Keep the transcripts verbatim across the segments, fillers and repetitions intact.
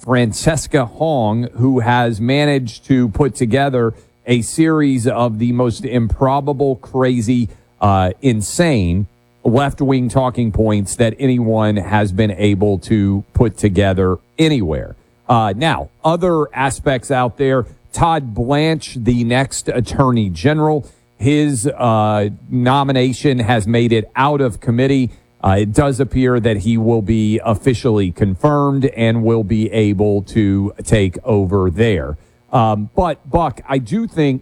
Francesca Hong, who has managed to put together a series of the most improbable, crazy, uh, insane left-wing talking points that anyone has been able to put together anywhere. Uh, now, other aspects out there, Todd Blanche, the next Attorney General, his uh, nomination has made it out of committee. Uh, it does appear that he will be officially confirmed and will be able to take over there. Um, but, Buck, I do think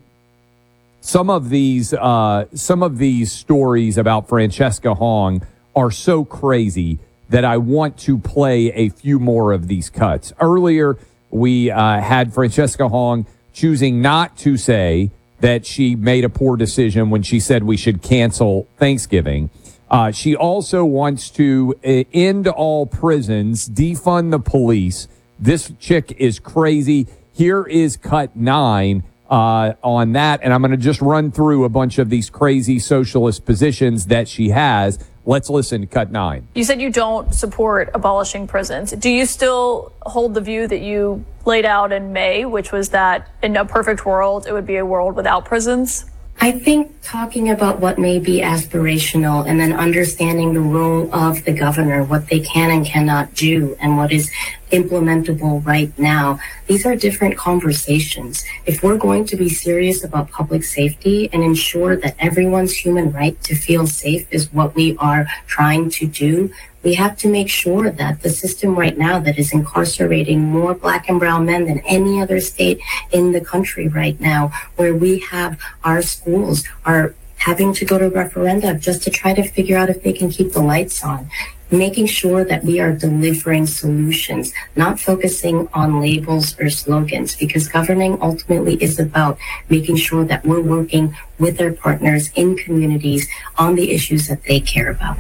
some of these uh, some of these stories about Francesca Hong are so crazy that I want to play a few more of these cuts. Earlier, we uh, had Francesca Hong choosing not to say that she made a poor decision when she said we should cancel Thanksgiving. Uh, she also wants to uh, end all prisons, defund the police. This chick is crazy. Here is cut nine uh, on that, and I'm going to just run through a bunch of these crazy socialist positions that she has. Let's listen to cut nine. You said you don't support abolishing prisons. Do you still hold the view that you laid out in May, which was that in a perfect world, it would be a world without prisons? I think talking about what may be aspirational and then understanding the role of the governor, what they can and cannot do, and what is implementable right now, these are different conversations. If we're going to be serious about public safety and ensure that everyone's human right to feel safe is what we are trying to do, we have to make sure that the system right now that is incarcerating more black and brown men than any other state in the country right now, where we have our schools are having to go to referenda just to try to figure out if they can keep the lights on, making sure that we are delivering solutions, not focusing on labels or slogans, because governing ultimately is about making sure that we're working with our partners in communities on the issues that they care about.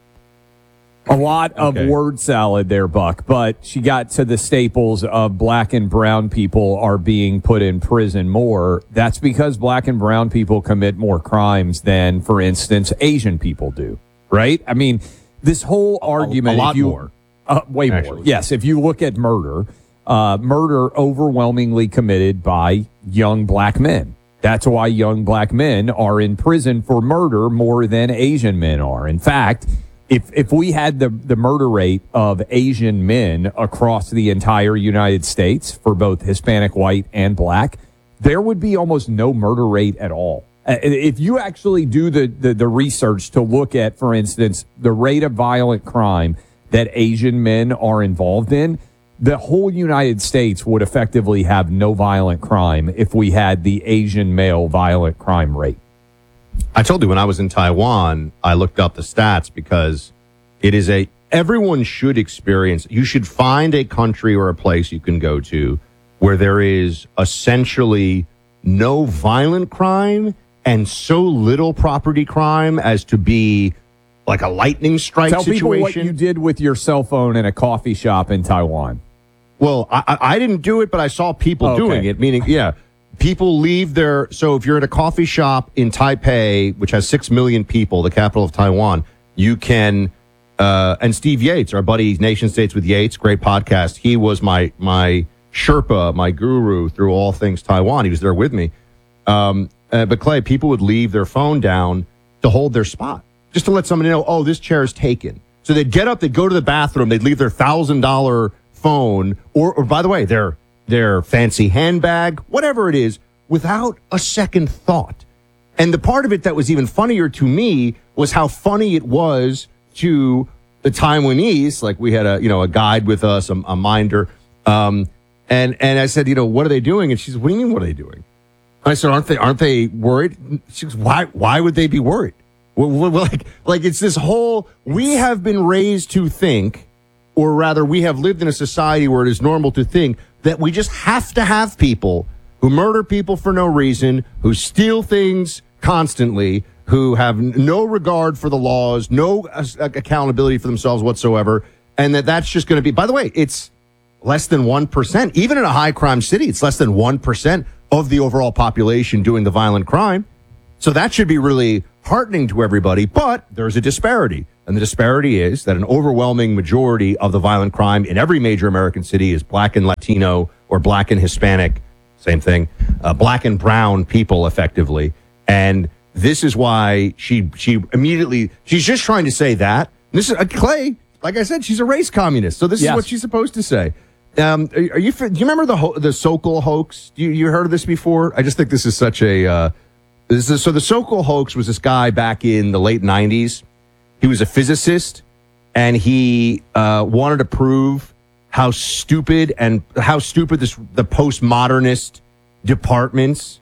A lot of okay. word salad there, Buck, but she got to the staples of black and brown people are being put in prison more. That's because black and brown people commit more crimes than, for instance, Asian people do, right? I mean, this whole argument... A, a lot if you, more. Uh, way actually. more. Yes, if you look at murder, uh, murder overwhelmingly committed by young black men. That's why young black men are in prison for murder more than Asian men are. In fact... If if we had the, the murder rate of Asian men across the entire United States for both Hispanic, white, and black, there would be almost no murder rate at all. If you actually do the, the, the research to look at, for instance, the rate of violent crime that Asian men are involved in, the whole United States would effectively have no violent crime if we had the Asian male violent crime rate. I told you when I was in Taiwan, I looked up the stats because it is a, everyone should experience, you should find a country or a place you can go to where there is essentially no violent crime and so little property crime as to be like a lightning strike Tell situation. Tell people what you did with your cell phone in a coffee shop in Taiwan. Well, I, I didn't do it, but I saw people okay. doing it, meaning, yeah. People leave their, so if you're at a coffee shop in Taipei, which has six million people, the capital of Taiwan, you can, uh, and Steve Yates, our buddy, Nation States with Yates, great podcast. He was my, my Sherpa, my guru through all things Taiwan. He was there with me. Um, uh, but Clay, people would leave their phone down to hold their spot, just to let somebody know, oh, this chair is taken. So they'd get up, they'd go to the bathroom, they'd leave their thousand dollar phone, or, or by the way, their their fancy handbag, whatever it is, without a second thought. And the part of it that was even funnier to me was how funny it was to the Taiwanese. Like we had a, you know, a guide with us, a, a minder. Um, and, and I said, you know, what are they doing? And she said, what do you mean, what are they doing? And I said, aren't they, aren't they worried? She goes, why, why would they be worried? Well, well, like, like it's this whole, we have been raised to think, or rather we have lived in a society where it is normal to think that we just have to have people who murder people for no reason, who steal things constantly, who have no regard for the laws, no accountability for themselves whatsoever, and that that's just going to be, by the way, it's less than one percent. Even in a high crime city, it's less than one percent of the overall population doing the violent crime. So that should be really heartening to everybody, but there's a disparity. And the disparity is that an overwhelming majority of the violent crime in every major American city is black and Latino or black and Hispanic, same thing, uh, black and brown people effectively. And this is why she she immediately, she's just trying to say that. This is uh, Clay, like I said, she's a race communist. So this yes. is what she's supposed to say. Um, are, are you, do you remember the ho- the Sokol hoax? Do you, you heard of this before? I just think this is such a, uh, this is, so the Sokol hoax was this guy back in the late nineties. He was a physicist, and he uh, wanted to prove how stupid and how stupid this the postmodernist departments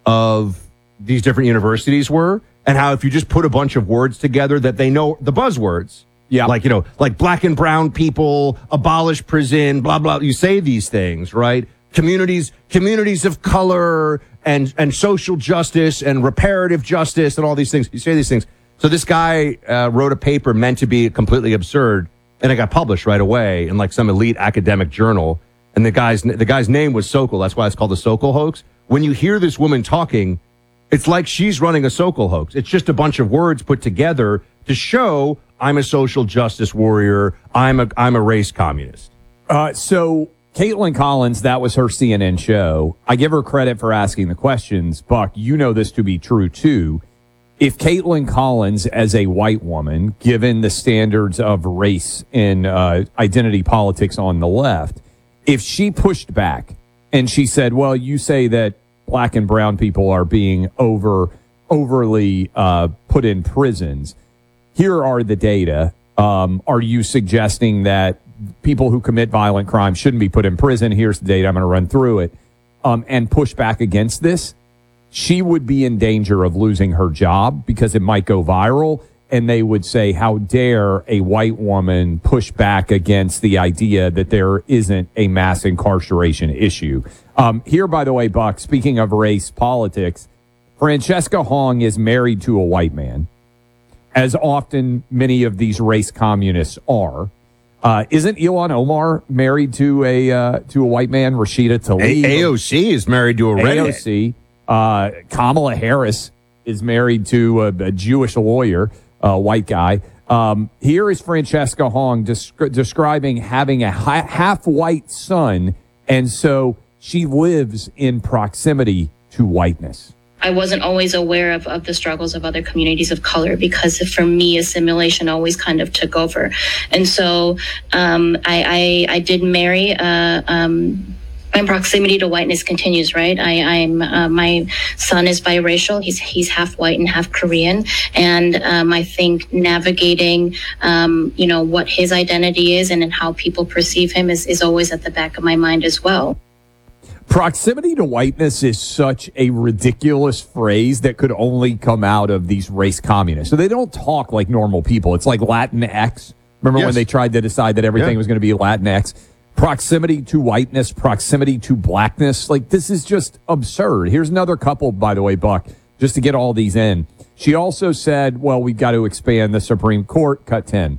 of these different universities were, and how if you just put a bunch of words together that they know the buzzwords, yeah, like you know, like black and brown people, abolish prison, blah blah. You say these things, right? Communities, communities of color, and and social justice and reparative justice, and all these things. You say these things. So this guy uh, wrote a paper meant to be completely absurd, and it got published right away in like some elite academic journal. And the guy's the guy's name was Sokol. That's why it's called the Sokol hoax. When you hear this woman talking, it's like she's running a Sokol hoax. It's just a bunch of words put together to show I'm a social justice warrior. I'm a I'm a race communist. Uh, so Caitlin Collins, that was her C N N show. I give her credit for asking the questions. Buck, you know this to be true too. If Caitlin Collins, as a white woman, given the standards of race and uh, identity politics on the left, if she pushed back and she said, well, you say that black and brown people are being over overly uh, put in prisons. Here are the data. Um, are you suggesting that people who commit violent crimes shouldn't be put in prison? Here's the data. I'm going to run through it. Um, and push back against this. She would be in danger of losing her job because it might go viral, and they would say, how dare a white woman push back against the idea that there isn't a mass incarceration issue. Um, here, by the way, Buck, speaking of race politics, Francesca Hong is married to a white man, as often many of these race communists are. Uh, isn't Ilhan Omar married to a uh, to a white man, Rashida Tlaib? A- AOC is married to a redhead. A O C. Uh, Kamala Harris is married to a, a Jewish lawyer, a white guy. Um, here is Francesca Hong descri- describing having a ha- half-white son, and so she lives in proximity to whiteness. I wasn't always aware of, of the struggles of other communities of color because for me, assimilation always kind of took over. And so um, I, I, I did marry uh, um my proximity to whiteness continues, right? I, I'm uh, my son is biracial. He's he's half white and half Korean, and um, I think navigating, um, you know, what his identity is and, and how people perceive him is is always at the back of my mind as well. Proximity to whiteness is such a ridiculous phrase that could only come out of these race communists. So they don't talk like normal people. It's like Latinx. Remember yes. when they tried to decide that everything yeah. was going to be Latinx? Proximity to whiteness, proximity to blackness. Like, this is just absurd. Here's another couple, by the way, Buck, just to get all these in. She also said, well, we've got to expand the Supreme Court, cut ten.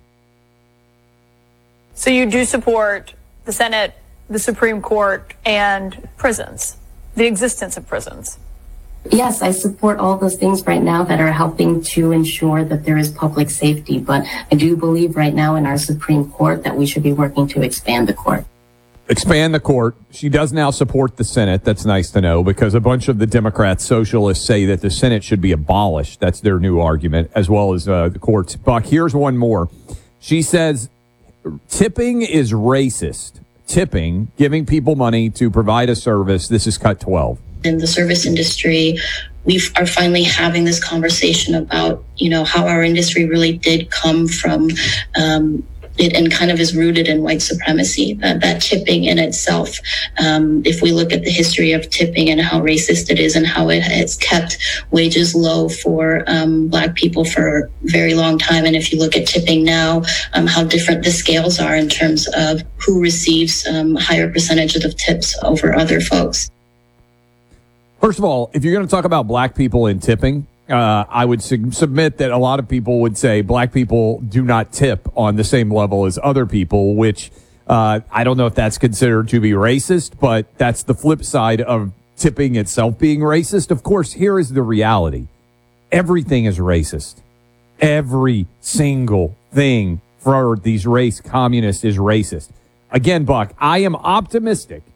So you do support the Senate, the Supreme Court, and prisons, the existence of prisons? Yes, I support all those things right now that are helping to ensure that there is public safety. But I do believe right now in our Supreme Court that we should be working to expand the court. Expand the court. She does now support the Senate. That's nice to know because a bunch of the Democrats, socialists say that the Senate should be abolished. That's their new argument, as well as uh, the courts. Buck, here's one more. She says tipping is racist. Tipping, giving people money to provide a service. This is cut twelve. In the service industry, we are finally having this conversation about, you know, how our industry really did come from um, it and kind of is rooted in white supremacy. That, that tipping in itself, um, if we look at the history of tipping and how racist it is and how it has kept wages low for um, Black people for a very long time. And if you look at tipping now, um, how different the scales are in terms of who receives um, higher percentages of tips over other folks. First of all, if you're going to talk about black people in tipping, uh, I would su- submit that a lot of people would say black people do not tip on the same level as other people, which uh, I don't know if that's considered to be racist, but that's the flip side of tipping itself being racist. Of course, here is the reality. everything is racist. Every single thing for these race communists is racist. Again, Buck, I am optimistic